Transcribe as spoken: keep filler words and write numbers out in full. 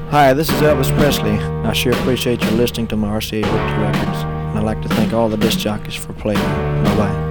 Hi, this is Elvis Presley. I sure appreciate you listening to my R C A Victor records, and I'd like to thank all the disc jockeys for playing. Bye-bye.